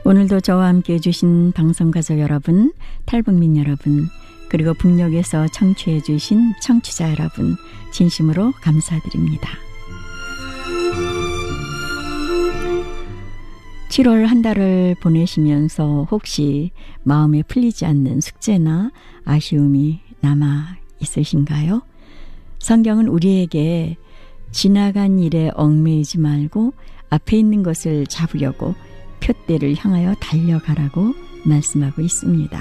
오늘도 저와 함께 해주신 방송가족 여러분, 탈북민 여러분, 그리고 북녘에서 청취해 주신 청취자 여러분, 진심으로 감사드립니다. 7월 한 달을 보내시면서 혹시 마음에 풀리지 않는 숙제나 아쉬움이 남아 있으신가요? 성경은 우리에게 지나간 일에 얽매이지 말고 앞에 있는 것을 잡으려고 표대를 향하여 달려가라고 말씀하고 있습니다.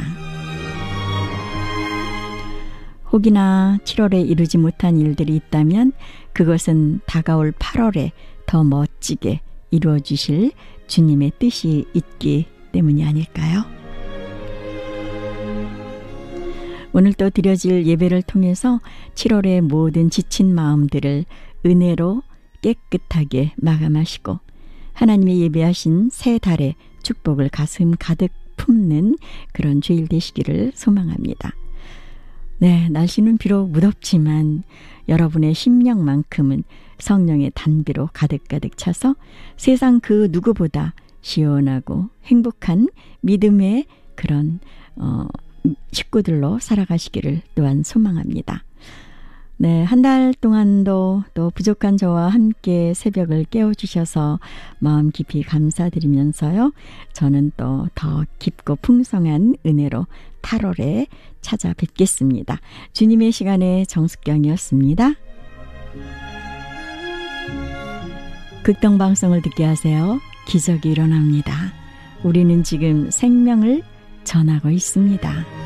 혹이나 7월에 이루지 못한 일들이 있다면 그것은 다가올 8월에 더 멋지게 이루어 주실 주님의 뜻이 있기 때문이 아닐까요? 오늘 또 드려질 예배를 통해서 7월의 모든 지친 마음들을 은혜로 깨끗하게 마감하시고 하나님의 예배하신 새 달의 축복을 가슴 가득 품는 그런 주일 되시기를 소망합니다. 네, 날씨는 비록 무덥지만 여러분의 심령만큼은 성령의 단비로 가득가득 차서 세상 그 누구보다 시원하고 행복한 믿음의 그런 식구들로 살아가시기를 또한 소망합니다. 네, 한 달 동안도 또 부족한 저와 함께 새벽을 깨워주셔서 마음 깊이 감사드리면서요. 저는 또 더 깊고 풍성한 은혜로 8월에 찾아뵙겠습니다. 주님의 시간의 정숙경이었습니다. 극동방송을 듣게 하세요. 기적이 일어납니다. 우리는 지금 생명을 전하고 있습니다.